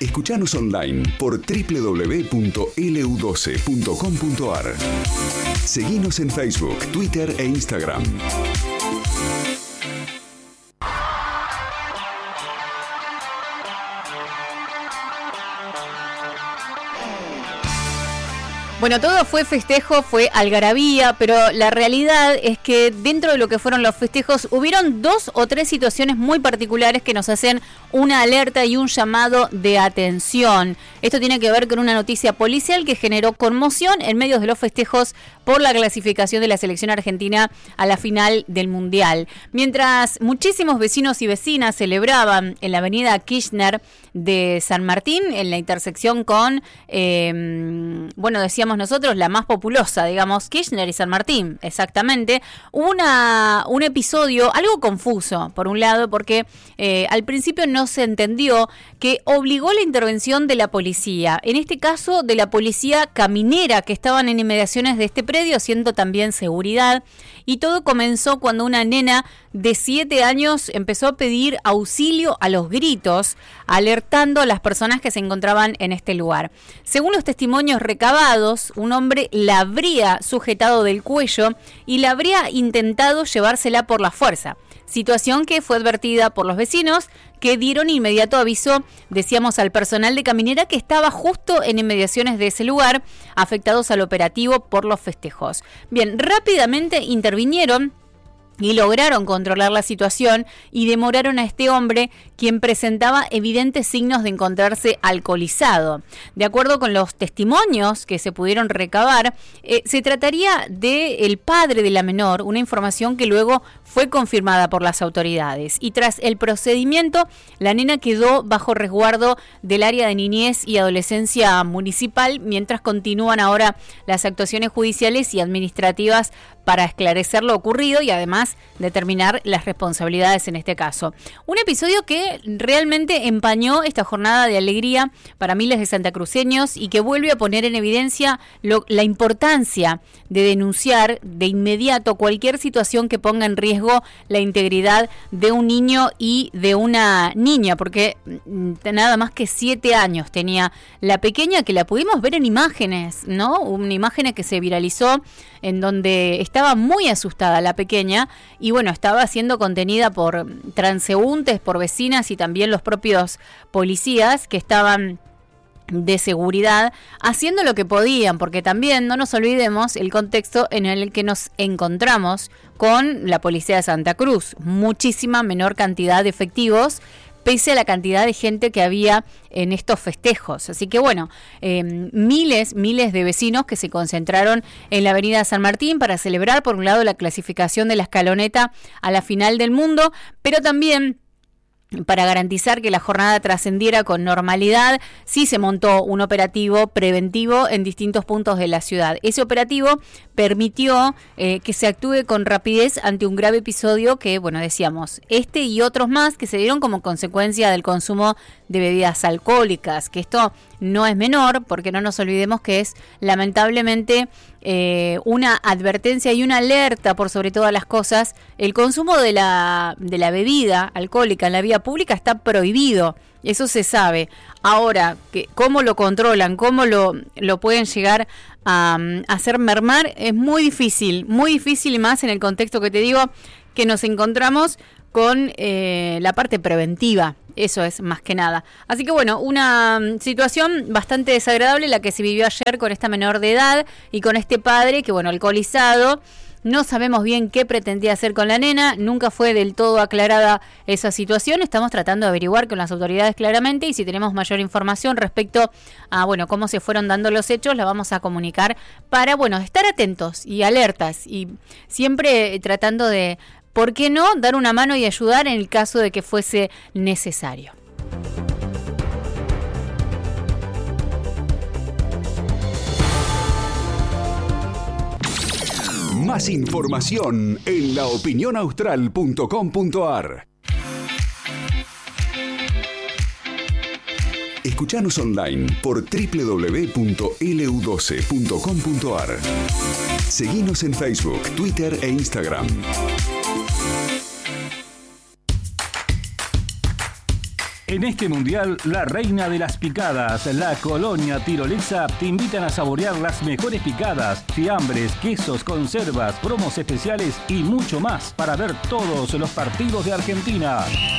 Escuchanos online por www.lu12.com.ar. Seguinos en Facebook, Twitter e Instagram. Bueno, todo fue festejo, fue algarabía, pero la realidad es que dentro de lo que fueron los festejos hubieron 2 o 3 situaciones muy particulares que nos hacen una alerta y un llamado de atención. Esto tiene que ver con una noticia policial que generó conmoción en medio de los festejos por la clasificación de la selección argentina a la final del Mundial. Mientras muchísimos vecinos y vecinas celebraban en la avenida Kirchner de San Martín, en la intersección con, decíamos nosotros, la más populosa, digamos, Kirchner y San Martín, exactamente, un episodio algo confuso, por un lado, porque al principio no se entendió que obligó la intervención de la policía, en este caso de la policía caminera que estaban en inmediaciones de este predio, haciendo también seguridad, y todo comenzó cuando una nena de 7 años empezó a pedir auxilio a los gritos, alertando a las personas que se encontraban en este lugar. Según los testimonios recabados, un hombre la habría sujetado del cuello y la habría intentado llevársela por la fuerza. Situación que fue advertida por los vecinos, que dieron inmediato aviso, decíamos, al personal de caminera que estaba justo en inmediaciones de ese lugar, afectados al operativo por los festejos. Bien, rápidamente intervinieron y lograron controlar la situación y demoraron a este hombre, quien presentaba evidentes signos de encontrarse alcoholizado. De acuerdo con los testimonios que se pudieron recabar, se trataría del padre de la menor, una información que luego fue confirmada por las autoridades. Y tras el procedimiento, la nena quedó bajo resguardo del área de niñez y adolescencia municipal, mientras continúan ahora las actuaciones judiciales y administrativas para esclarecer lo ocurrido y además determinar las responsabilidades en este caso. Un episodio que realmente empañó esta jornada de alegría para miles de santacruceños y que vuelve a poner en evidencia la importancia de denunciar de inmediato cualquier situación que ponga en riesgo la integridad de un niño y de una niña, porque nada más que 7 años tenía la pequeña, que la pudimos ver en imágenes, ¿no? Una imagen que se viralizó en donde estaba muy asustada la pequeña y bueno, estaba siendo contenida por transeúntes, por vecinas y también los propios policías que estaban de seguridad haciendo lo que podían, porque también no nos olvidemos el contexto en el que nos encontramos con la policía de Santa Cruz, muchísima menor cantidad de efectivos pese a la cantidad de gente que había en estos festejos. Así que bueno, miles de vecinos que se concentraron en la avenida San Martín para celebrar, por un lado, la clasificación de la escaloneta a la final del mundo, pero también para garantizar que la jornada trascendiera con normalidad, sí se montó un operativo preventivo en distintos puntos de la ciudad. Ese operativo permitió que se actúe con rapidez ante un grave episodio que, bueno, decíamos, este y otros más que se dieron como consecuencia del consumo de bebidas alcohólicas, que esto no es menor, porque no nos olvidemos que es lamentablemente una advertencia y una alerta por sobre todas las cosas. El consumo de la bebida alcohólica en la vía pública está prohibido, eso se sabe. Ahora, cómo lo controlan, cómo lo pueden llegar a hacer mermar, es muy difícil y más en el contexto que te digo que nos encontramos con la parte preventiva. Eso es más que nada. Así que bueno, una situación bastante desagradable la que se vivió ayer con esta menor de edad y con este padre que, bueno, alcoholizado. No sabemos bien qué pretendía hacer con la nena, nunca fue del todo aclarada esa situación. Estamos tratando de averiguar con las autoridades claramente y si tenemos mayor información respecto a, bueno, cómo se fueron dando los hechos, la vamos a comunicar para, bueno, estar atentos y alertas y siempre tratando de, ¿por qué no?, dar una mano y ayudar en el caso de que fuese necesario. Más información en laopinionaustral.com.ar. Escuchanos online por www.lu12.com.ar. Seguinos en Facebook, Twitter e Instagram. En este mundial, la reina de las picadas, la Colonia Tirolesa, te invitan a saborear las mejores picadas, fiambres, quesos, conservas, promos especiales y mucho más para ver todos los partidos de Argentina.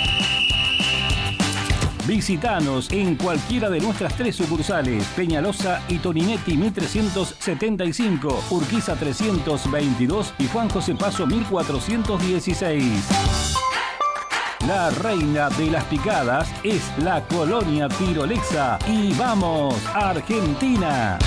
Visítanos en cualquiera de nuestras 3 sucursales: Peñalosa y Toninetti 1375, Urquiza 322 y Juan José Paso 1416. La reina de las picadas es la Colonia Tirolesa. ¡Y vamos, Argentina!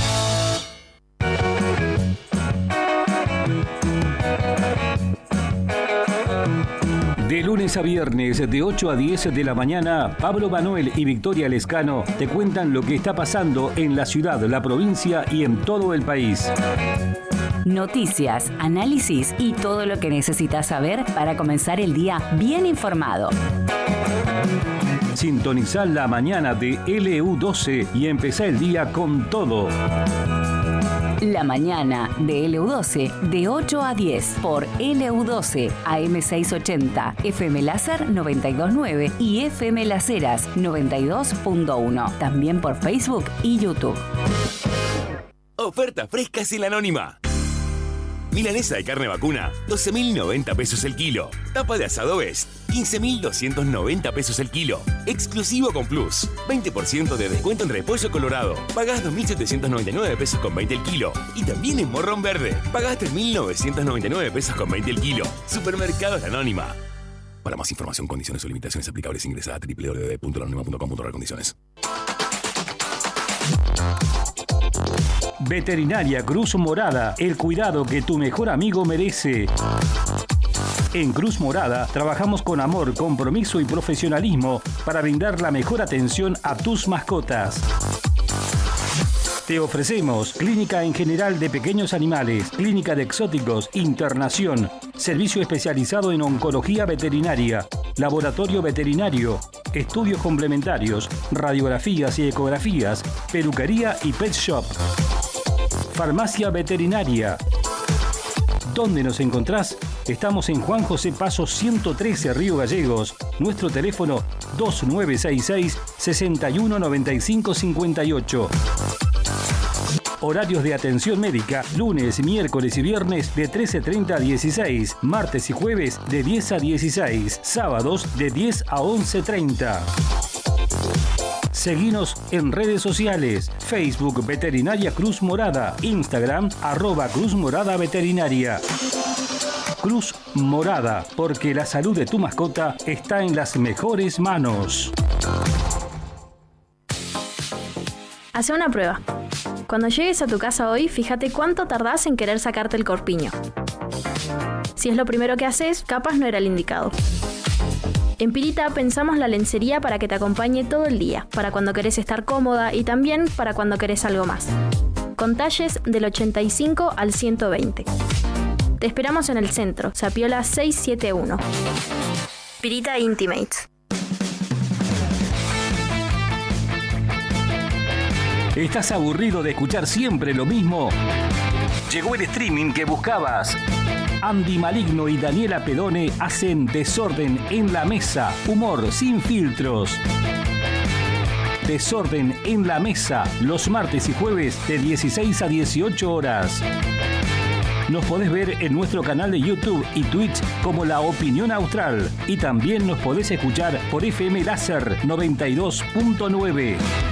De lunes a viernes, de 8 a 10 de la mañana, Pablo Manuel y Victoria Lescano te cuentan lo que está pasando en la ciudad, la provincia y en todo el país. Noticias, análisis y todo lo que necesitas saber para comenzar el día bien informado. Sintonizá la mañana de LU12 y empezá el día con todo. La mañana de LU12 de 8 a 10 por LU12 AM680, FM Láser 92.9 y FM Las Heras 92.1. También por Facebook y YouTube. Ofertas frescas en la Anónima. Milanesa de carne vacuna, 12.090 pesos el kilo. Tapa de asado Best, 15.290 pesos el kilo. Exclusivo con Plus, 20% de descuento en repollo colorado. Pagás 2.799 pesos con 20 el kilo. Y también en morrón verde, pagás 3.999 pesos con 20 el kilo. Supermercados La Anónima. Para más información, condiciones o limitaciones aplicables, ingresa a www.lanónima.com/condiciones. Veterinaria Cruz Morada, el cuidado que tu mejor amigo merece. En Cruz Morada trabajamos con amor, compromiso y profesionalismo para brindar la mejor atención a tus mascotas. Te ofrecemos clínica en general de pequeños animales, clínica de exóticos, internación, servicio especializado en oncología veterinaria, laboratorio veterinario, estudios complementarios, radiografías y ecografías, peluquería y pet shop. Farmacia veterinaria. ¿Dónde nos encontrás? Estamos en Juan José Paso 113, Río Gallegos. Nuestro teléfono 2966-619558. Horarios de atención médica, lunes, miércoles y viernes de 13:30 a 16, martes y jueves de 10 a 16, sábados de 10 a 11:30. Seguinos en redes sociales: Facebook Veterinaria Cruz Morada, Instagram @Cruz Morada Veterinaria. Cruz Morada, porque la salud de tu mascota está en las mejores manos. Hace una prueba. Cuando llegues a tu casa hoy, fíjate cuánto tardás en querer sacarte el corpiño. Si es lo primero que haces, capaz no era el indicado. En Pirita pensamos la lencería para que te acompañe todo el día, para cuando querés estar cómoda y también para cuando querés algo más. Con talles del 85 al 120. Te esperamos en el centro, Zapiola 671. Pirita Intimates. ¿Estás aburrido de escuchar siempre lo mismo? Llegó el streaming que buscabas. Andy Maligno y Daniela Pedone hacen Desorden en la Mesa. Humor sin filtros. Desorden en la Mesa, los martes y jueves de 16 a 18 horas. Nos podés ver en nuestro canal de YouTube y Twitch como La Opinión Austral. Y también nos podés escuchar por FM Láser 92.9.